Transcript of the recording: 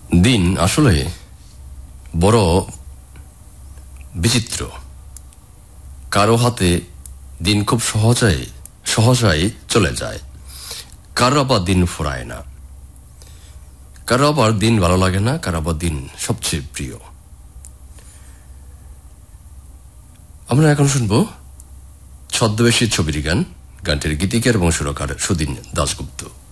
দিন আসলে বড় বিচিত্র। কারো হাতে দিন খুব সহজাই চলে যায়, কারো আবার দিন ফুরায় না, কারো আবার দিন ভালো লাগে না, কারো আবার দিন সবচেয়ে প্রিয়। আমরা এখন শুনবো ছদ্মবেশী ছবির গান। গানটির গীতিকার এবং সুরকার সুদিন দাশগুপ্ত।